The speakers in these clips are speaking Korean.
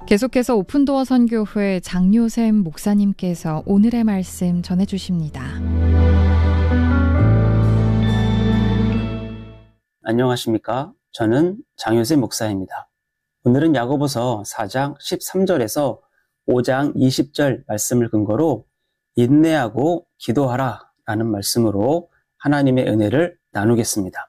계속해서 오픈도어 선교회 장요셉 목사님께서 오늘의 말씀 전해주십니다. 안녕하십니까? 저는 장요셉 목사입니다. 오늘은 야고보서 4장 13절에서 5장 20절 말씀을 근거로 인내하고 기도하라 라는 말씀으로 하나님의 은혜를 나누겠습니다.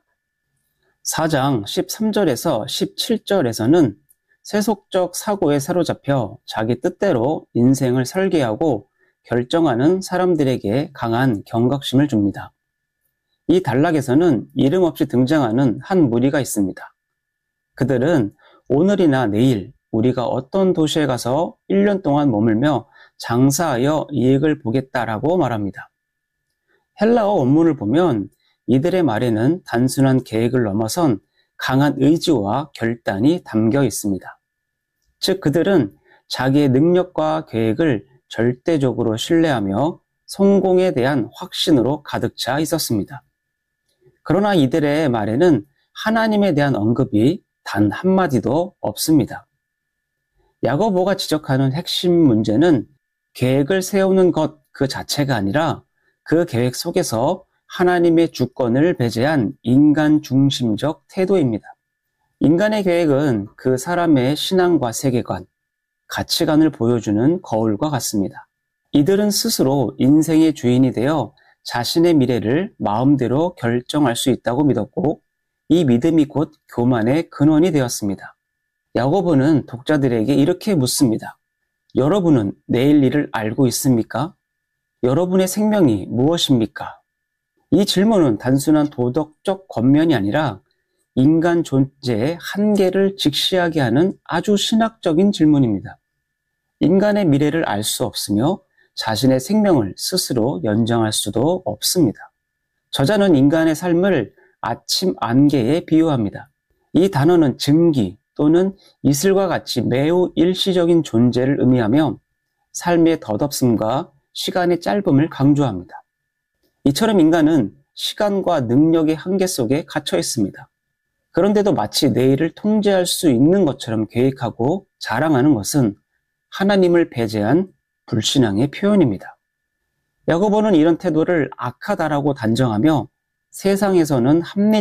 4장 13절에서 17절에서는 세속적 사고에 사로잡혀 자기 뜻대로 인생을 설계하고 결정하는 사람들에게 강한 경각심을 줍니다. 이 단락에서는 이름 없이 등장하는 한 무리가 있습니다. 그들은 오늘이나 내일 우리가 어떤 도시에 가서 1년 동안 머물며 장사하여 이익을 보겠다라고 말합니다. 헬라어 원문을 보면 이들의 말에는 단순한 계획을 넘어선 강한 의지와 결단이 담겨 있습니다. 즉 그들은 자기의 능력과 계획을 절대적으로 신뢰하며 성공에 대한 확신으로 가득 차 있었습니다. 그러나 이들의 말에는 하나님에 대한 언급이 단 한마디도 없습니다. 야고보가 지적하는 핵심 문제는 계획을 세우는 것 그 자체가 아니라 그 계획 속에서 하나님의 주권을 배제한 인간 중심적 태도입니다. 인간의 계획은 그 사람의 신앙과 세계관, 가치관을 보여주는 거울과 같습니다. 이들은 스스로 인생의 주인이 되어 자신의 미래를 마음대로 결정할 수 있다고 믿었고 이 믿음이 곧 교만의 근원이 되었습니다. 야고보는 독자들에게 이렇게 묻습니다. 여러분은 내일 일을 알고 있습니까? 여러분의 생명이 무엇입니까? 이 질문은 단순한 도덕적 권면이 아니라 인간 존재의 한계를 직시하게 하는 아주 신학적인 질문입니다. 인간의 미래를 알 수 없으며 자신의 생명을 스스로 연장할 수도 없습니다. 저자는 인간의 삶을 아침 안개에 비유합니다. 이 단어는 증기 또는 이슬과 같이 매우 일시적인 존재를 의미하며 삶의 덧없음과 시간의 짧음을 강조합니다. 이처럼 인간은 시간과 능력의 한계 속에 갇혀 있습니다. 그런데도 마치 내일을 통제할 수 있는 것처럼 계획하고 자랑하는 것은 하나님을 배제한 불신앙의 표현입니다. 야고보는 이런 태도를 악하다라고 단정하며 세상에서는 합리적인